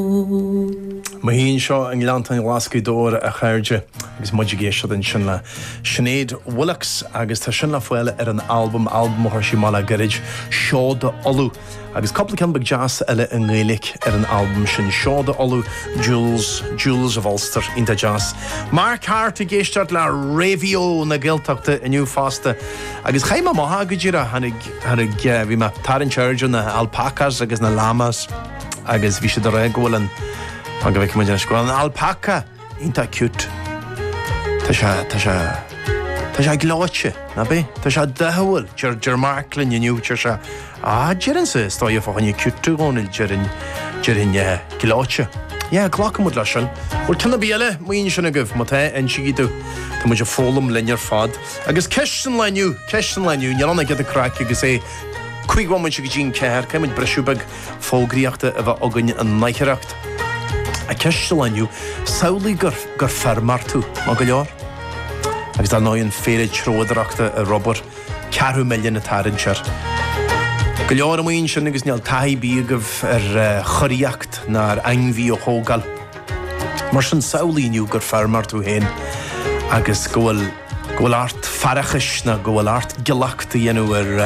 Mahíonn seo an gleantainn lascaí dóra a chairde agus muidir géisiad in sin le Sinead Willox agus tá sin le foiile ar an album thar sí mala garid Seo de Olú agus coppla ceanbag jazz eile an Gaelic ar an album sin Seo de Olú Jules of Ulster ínta jazz. Mark Hart i géisteart le réhío na Gaeltachta iniu fásta agus chaime maithe go dtíre hanig bhí me tarann teirde na alpacas agus na llamas agus bhí siad a réghil an go bheith muidir scoil an alpaca ínta cute. Tá sé gláite, na bé? Tá sé dehfuil gur marclinn iniu tir se jeann sa stáid fáinne cute gáil jeann gláite. Ja, ghlacha mud lei sin. Bhfuil tunna béile maon sinna goibh má tá an siadú tá muidir fólam lear fad. Agus ceistan leniu, nearanna get a crack agus é chuigháin si go dín ceir, caiimiid breisiúbag fógraíochta a bheith agann an naicheacht. A ceiste leniu, saolaí gur fermar tú, má go leor. Agus dá náonn féad tróidirachta a Robert 4 milliún na taranseir. Go leor amhaon sin agus neal taithbí agah ar choíocht ná ar ainmhí ó thógal. Mar sin saolaíniu gur fermar tú héin agus gohfuil art farachis na gohfuil art gilachta dhéanú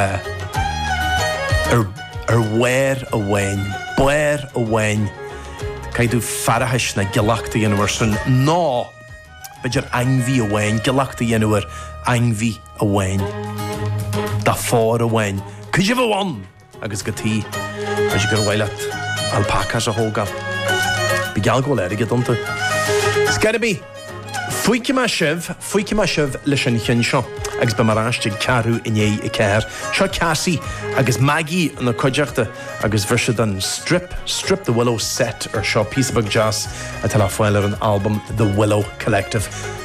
ar bhair a bhain. Caidú farachis na gilachta dhéanúar sin ná beidir ainmhí a bhain, gilachta dhéanúar ainmhí a bhain. Dá fáir a bhain. Cuidir bhhain agus go tí agus gur bhaileat alpacas a thógal. Bhí gealgóil aige donta. Scarabí, fuici má sibh leis an chin seo agus be mar aiste cearú iné i ceir. Seo Cassie agus Maggie na coideachta agus bhirse an Strip the Willow set ar seo Peacebug Jazz a tal fáil ar an album The Willow Collective.